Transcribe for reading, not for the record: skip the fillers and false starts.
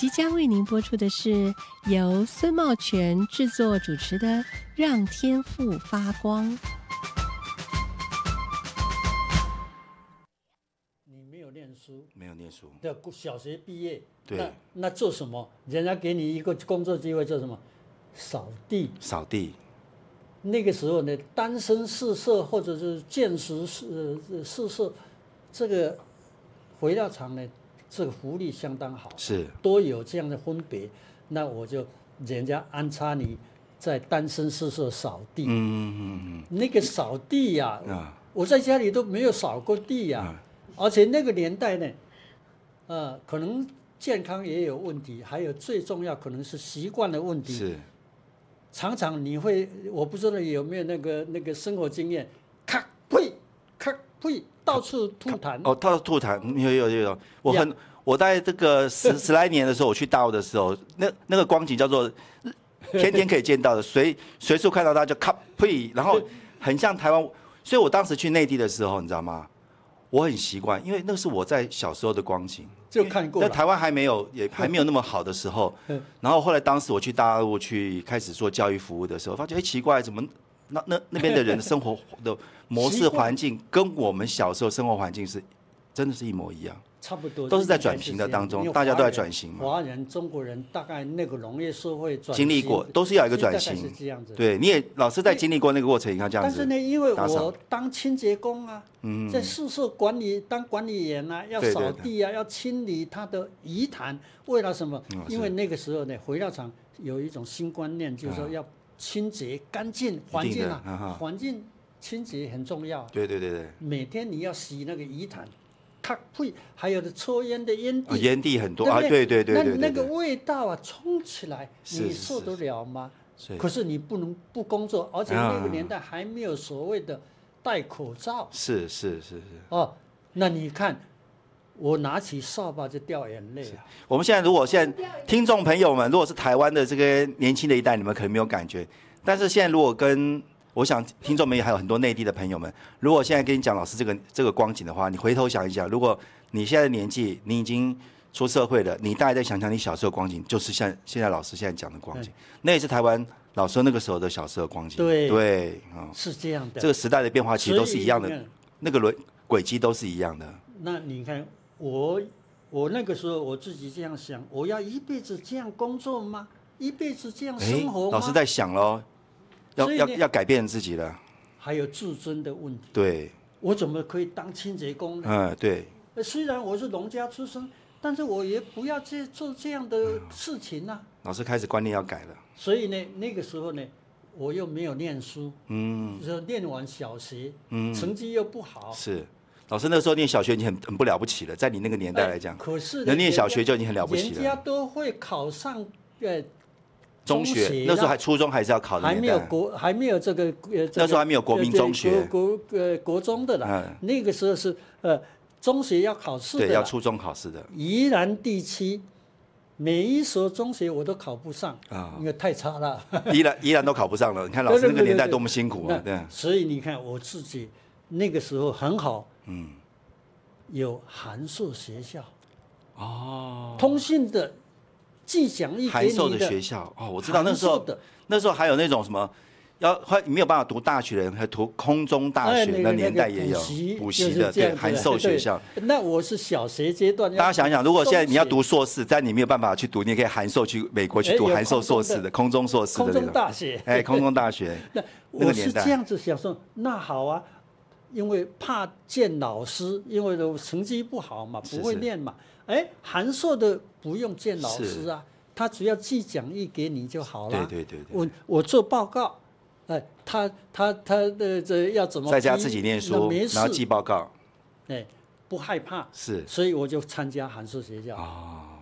即将为您播出的是由孙茂全制作主持的《让天赋发光》。 你没有念书， 没有念书， 对，小学毕业， 对， 那做什么？人家给你一个工作机会做什么？扫地。 扫地。 那个时候呢，单身宿舍或者是见识宿舍，这个肥料厂呢，这个福利相当好， 是都有这样的分别。那我就人家安插你在单身宿舍扫地，那个扫地呀，我在家里都没有扫过地呀，而且那个年代呢，可能健康也有问题，还有最重要可能是习惯的问题。 是。 常常你会，我不知道有没有那个生活经验，咔呸，咔呸，到处吐痰。 哦，到处吐痰，有。我在这个十来年的时候，我去大陆的时候，那个光景叫做天天可以见到的，随处看到它就咔呸，然后很像台湾。所以我当时去内地的时候，你知道吗？我很习惯，因为那是我在小时候的光景。 就看过了， 在台湾还没有那么好的时候，然后后来当时我去大陆去开始做教育服务的时候，发觉奇怪，怎么那边的人的生活的模式环境跟我们小时候生活环境真的是一模一样， 差不多， 都是在转型的当中，大家都在转型嘛。 华人、中国人大概那个农业社会转型经历过，都是要有一个转型， 是这样子。 对，你也老师在经历过那个过程，你看这样子。 但是呢，因为我当清洁工啊，在宿舍当管理员啊，要扫地啊，要清理它的遗产，为了什么？因为那个时候呢，肥料厂有一种新观念，就是说要清洁干净环境啊，环境清洁很重要。 对， 每天你要洗那个遗产。咖啡，还有的抽烟的烟蒂， 烟蒂很多啊， 对。 那个味道啊，冲起来，你受得了吗？可是你不能不工作，而且那个年代还没有所谓的戴口罩。 是。 哦，那你看，我拿起扫把就掉眼泪了。 我们现在听众朋友们，如果是台湾的这个年轻的一代，你们可能没有感觉，但是现在如果我想听众们也还有很多内地的朋友们，如果现在跟你讲老师这个光景的话，你回头想一想，如果你现在的年纪，你已经出社会了，你大概在想想你小时候的光景，就是像现在老师现在讲的光景，那也是台湾老师那个时候的小时候的光景。对， 是这样的。 这个时代的变化其实都是一样的，那个轨迹都是一样的。 那你看我那个时候我自己这样想，我要一辈子这样工作吗？一辈子这样生活吗？ 老师在想咯。要改变自己了， 还有自尊的问题。 对， 我怎么可以当清洁工呢？ 对。 虽然我是农家出身，但是我也不要做这样的事情啊。 老师开始观念要改了。 所以呢，那个时候呢，我又没有念书，就是念完小学，成绩又不好。 是，老师那时候念小学已经很不了不起了，在你那个年代来讲， 可是能念小学就已经很了不起了。 人家都会考上中学，那时候还初中还是要考的年代， 还没有这个那时候还没有国民中学， 国中的啦。那个时候是中学要考试的， 对，要初中考试的。 宜兰地区每一所中学我都考不上因为太差了。 宜兰都考不上了，你看老师那个年代多么辛苦啊！对。 所以你看我自己那个时候很好，有函授学校，通信的。寄奖励给你的函授的学校我知道那时候还有那种什么，没有办法读大学的人，还读空中大学，那年代也有补习的，对，函授学校。 那我是小学阶段。 大家想想，如果现在你要读硕士，但你没有办法去读，你也可以函授去美国去读函授硕士的空中硕士的空中大学。 空中大学。 那我是这样子想说，那好啊，因为怕见老师，因为我成绩不好嘛，不会念嘛。函授的不用见老师啊，他只要寄奖励给你就好了。 对。 我做报告，他的这要怎么在家自己念书，然后寄报告， 不害怕。 是， 所以我就参加函授学校。